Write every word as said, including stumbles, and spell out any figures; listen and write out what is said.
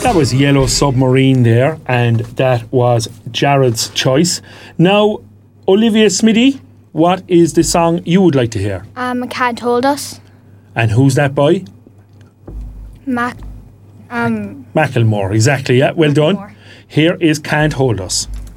That was Yellow Submarine there, and that was Jared's choice. Now, Olivia Smitty, what is the song you would like to hear? Um, Can't Hold Us. And who's that by? Mac. Um. Macklemore, exactly, yeah, well done. Macklemore. Here is Can't Hold Us.